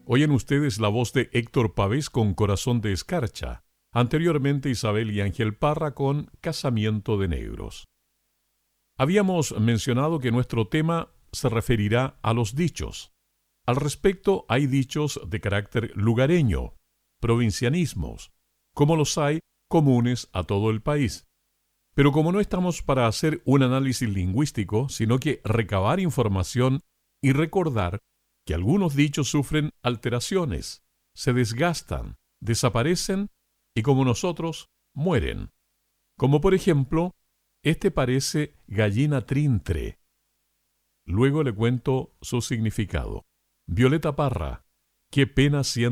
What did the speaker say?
Oyen ustedes la voz de Héctor Pavés con Corazón de Escarcha. Anteriormente Isabel y Ángel Parra con Casamiento de Negros. Habíamos mencionado que nuestro tema se referirá a los dichos. Al respecto, hay dichos de carácter lugareño, provincianismos, como los hay comunes a todo el país. Pero como no estamos para hacer un análisis lingüístico, sino que recabar información y recordar que algunos dichos sufren alteraciones, se desgastan, desaparecen y como nosotros, mueren. Como por ejemplo, este parece gallina trintre. Luego le cuento su significado. Violeta Parra, qué pena siento